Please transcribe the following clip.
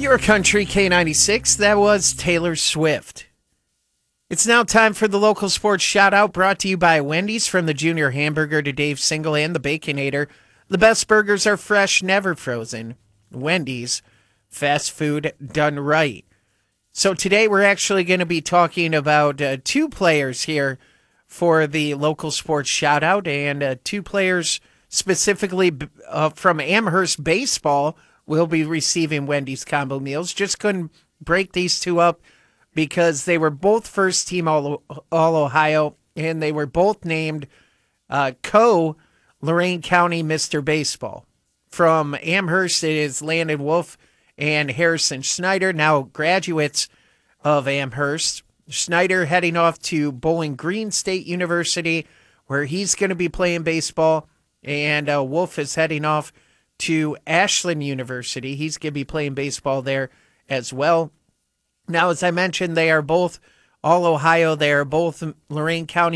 Your country K96, that was Taylor Swift. It's now time for the local sports shout out brought to you by Wendy's. From the Junior Hamburger to Dave Single and the Baconator. The best burgers are fresh, never frozen. Wendy's, fast food done right. So today we're actually going to be talking about two players here for the local sports shout out, and two players specifically from Amherst Baseball will be receiving Wendy's combo meals. Just couldn't break these two up because they were both first team All-Ohio, and they were both named Lorain County Mr. Baseball. From Amherst, it is Landon Wolf and Harrison Schneider, now graduates of Amherst. Schneider heading off to Bowling Green State University, where he's going to be playing baseball, and Wolf is heading off to Ashland University. He's going to be playing baseball there as well. Now, as I mentioned, they are both All-Ohio. They are both Lorain County